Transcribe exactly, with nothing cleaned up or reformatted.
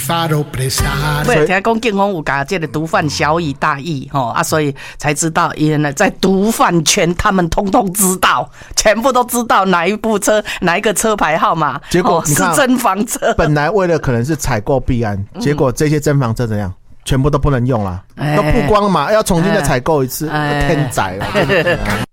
对，听讲警方有把这个毒贩晓以大义吼啊，所以才知道原来在毒贩圈，他们通通知道，全部都知道哪一部车、哪一个车牌号码。 结果、哦、 是真房车， 本来为了可能是采购弊案，结果这些真房车怎样？全部都不能用了，都曝光嘛，要重新再采购一次，天宰了。